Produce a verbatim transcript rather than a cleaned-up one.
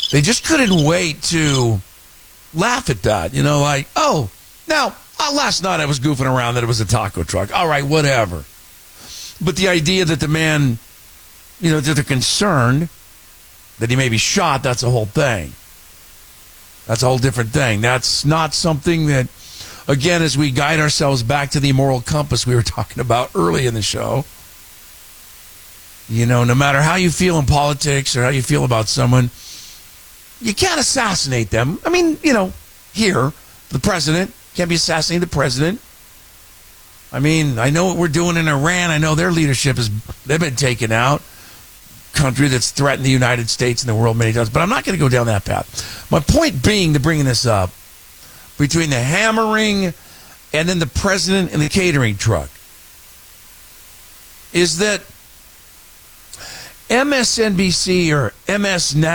They just couldn't wait to laugh at that. You know, like, oh, now, uh, last night I was goofing around that it was a taco truck. All right, whatever. But the idea that the man, you know, that they're concerned that he may be shot, that's a whole thing. That's a whole different thing. That's not something that, again, as we guide ourselves back to the moral compass we were talking about early in the show, you know, no matter how you feel in politics or how you feel about someone, you can't assassinate them. I mean, you know, here, the president, can't be assassinating the president. I mean, I know what we're doing in Iran. I know their leadership is, they've been taken out. Country that's threatened the United States and the world many times. But I'm not going to go down that path. My point being to bringing this up, between the hammering and then the president and the catering truck, is that M S N B C or M S N